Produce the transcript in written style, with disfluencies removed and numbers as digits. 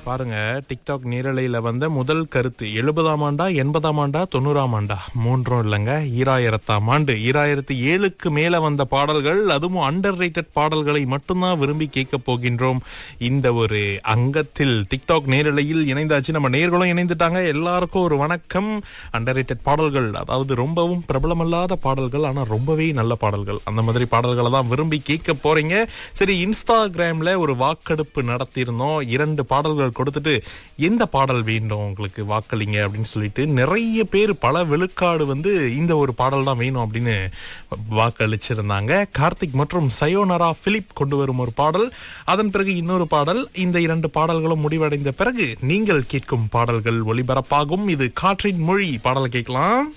பாருங்க, டிக்டாக் நேரலையில வந்த முதல் கருத்து 70ஆம் ஆண்டா, 80ஆம் ஆண்டா, 90ஆம் ஆண்டா, மூன்றும் இல்லைங்க, 2000ஆம் ஆண்டு 2007க்கு மேல வந்த பாடல்கள், அதுவும் அண்டர் ரேட்டட் பாடல்களை மட்டும்தான் விரும்பி கேட்க போகின்றோம். இந்த ஒரு அங்கத்தில் டிக்டாக் நேரலையில் இணைந்தாச்சு. நம்ம நேர்களும் இணைந்துட்டாங்க. எல்லாருக்கும் ஒரு வணக்கம். அண்டர் ரேட்டட் பாடல்கள், அதாவது ரொம்பவும் பிரபலமல்லாத பாடல்கள், ஆனா ரொம்பவே நல்ல பாடல்கள், அந்த மாதிரி பாடல்களை தான் விரும்பி கேட்க போறீங்க. சரி, இன்ஸ்டாகிராம்ல ஒரு வாக்கெடுப்பு நடத்தியிருந்தோம். 2 பாடல்கள் கொடுத்துட்டு எந்த பாடல் வேண்டும் உங்களுக்கு வாக்களிங்க அப்படின்னு சொல்லிட்டு நிறைய பேர், பல விழுக்காடு இந்த ஒரு பாடல் தான் வேணும் அப்படின்னு வாக்களிச்சிருந்தாங்க. கார்த்திக் மற்றும் சயோனரா பிலிப் கொண்டு வரும் ஒரு பாடல், அதன் பிறகு இன்னொரு பாடல். இந்த 2 பாடல்களும் முடிவடைந்த பிறகு நீங்கள் கேட்கும் பாடல்கள் ஒளிபரப்பாகும். இது காற்றின் மொழி. பாடலை கேட்கலாம்.